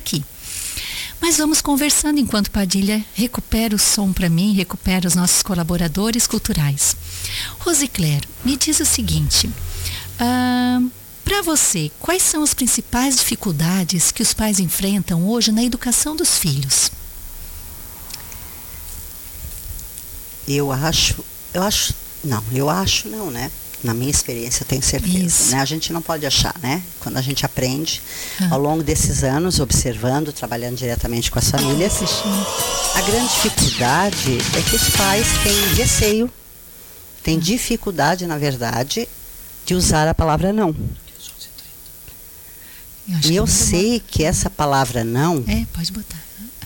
aqui. Mas vamos conversando enquanto Padilha recupera o som para mim, recupera os nossos colaboradores culturais. Rosiclério, me diz o seguinte, para você, quais são as principais dificuldades que os pais enfrentam hoje na educação dos filhos? Eu acho não, né? Na minha experiência, eu tenho certeza, né? A gente não pode achar, né? Quando a gente aprende, ao longo desses anos, observando, trabalhando diretamente com as famílias, a grande dificuldade é que os pais têm receio, têm dificuldade, na verdade, de usar a palavra não. E eu sei que essa palavra não... pode botar.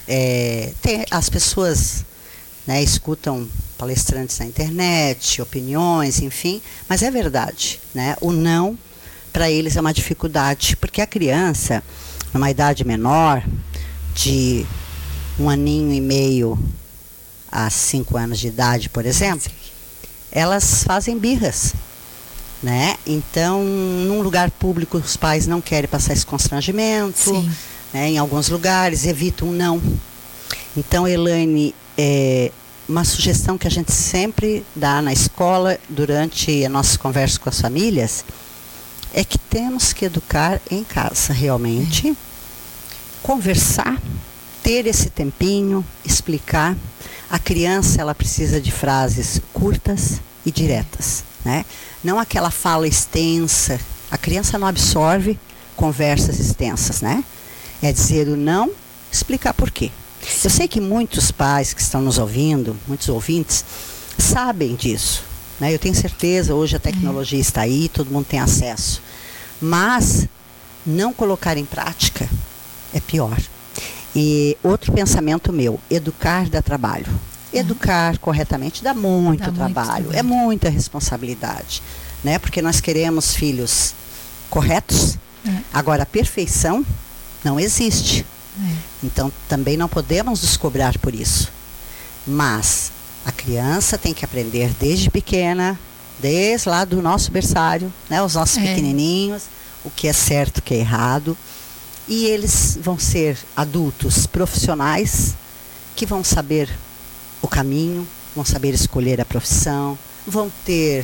As pessoas, né, escutam palestrantes na internet, opiniões, enfim, mas é verdade, né? O não, para eles é uma dificuldade, porque a criança, numa idade menor, de 1 aninho e meio a 5 anos de idade, por exemplo, elas fazem birras, né? Então, num lugar público, os pais não querem passar esse constrangimento, né? Em alguns lugares, evitam um não. Então, Elaine, uma sugestão que a gente sempre dá na escola, durante a nossa conversa com as famílias, é que temos que educar em casa, realmente, conversar, ter esse tempinho, explicar. A criança, ela precisa de frases curtas e diretas, né? Não aquela fala extensa. A criança não absorve conversas extensas, né? É dizer o não, explicar por quê. Eu sei que muitos pais que estão nos ouvindo, muitos ouvintes, sabem disso, né? Eu tenho certeza, hoje a tecnologia está aí, todo mundo tem acesso. Mas não colocar em prática é pior. E outro pensamento meu, educar dá trabalho. Educar corretamente dá muito trabalho, é muita responsabilidade, né? Porque nós queremos filhos corretos. Agora, a perfeição não existe. Então, também não podemos nos cobrar por isso. Mas a criança tem que aprender desde pequena, desde lá do nosso berçário, né, os nossos pequenininhos, o que é certo, o que é errado. E eles vão ser adultos profissionais que vão saber o caminho, vão saber escolher a profissão, vão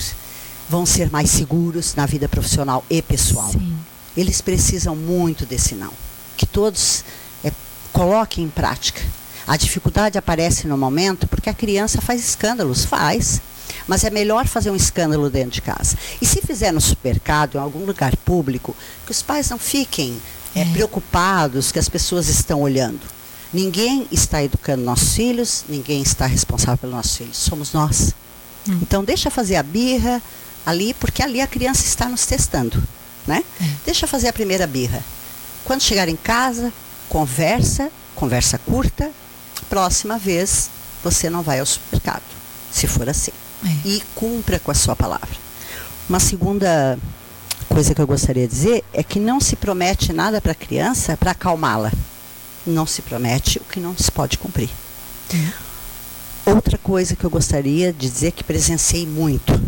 ser mais seguros na vida profissional e pessoal. Eles precisam muito desse não. Que todos coloquem em prática. A dificuldade aparece no momento porque a criança faz escândalos, mas é melhor fazer um escândalo dentro de casa. E se fizer no supermercado, em algum lugar público, que os pais não fiquem preocupados que as pessoas estão olhando. Ninguém está educando nossos filhos, ninguém está responsável pelos nossos filhos, somos nós. Então deixa fazer a birra ali, porque ali a criança está nos testando, né? Deixa fazer a primeira birra. Quando chegar em casa, conversa curta, próxima vez você não vai ao supermercado, se for assim. E cumpra com a sua palavra. Uma segunda coisa que eu gostaria de dizer é que não se promete nada para a criança para acalmá-la. Não se promete o que não se pode cumprir. Outra coisa que eu gostaria de dizer, que presenciei muito,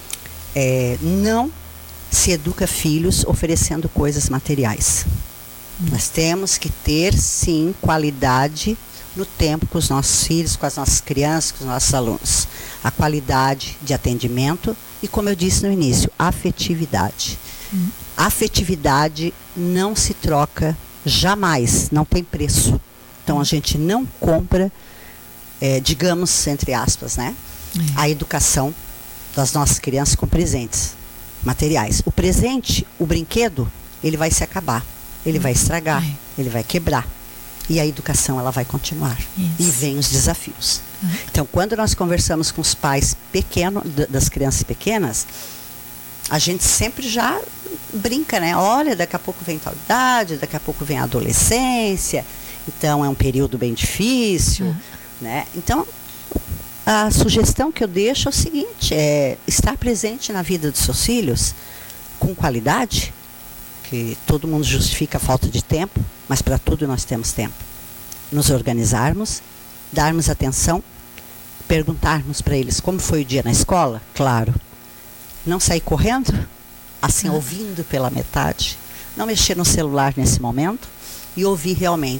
não se educa filhos oferecendo coisas materiais. Nós temos que ter, sim, qualidade no tempo com os nossos filhos, com as nossas crianças, com os nossos alunos. A qualidade de atendimento e, como eu disse no início, afetividade. Afetividade não se troca jamais, não tem preço. Então, a gente não compra, digamos, entre aspas, né? A educação das nossas crianças com presentes materiais. O presente, o brinquedo, ele vai se acabar. Ele vai estragar, ele vai quebrar. E a educação, ela vai continuar. E vem os desafios. Então, quando nós conversamos com os pais pequenos, das crianças pequenas, a gente sempre já brinca, né? Olha, daqui a pouco vem tal idade, daqui a pouco vem a adolescência. Então, é um período bem difícil, né? Então, a sugestão que eu deixo é o seguinte, estar presente na vida dos seus filhos com qualidade, que todo mundo justifica a falta de tempo, mas para tudo nós temos tempo. Nos organizarmos, darmos atenção, perguntarmos para eles como foi o dia na escola, claro. Não sair correndo, assim, ouvindo pela metade. Não mexer no celular nesse momento e ouvir realmente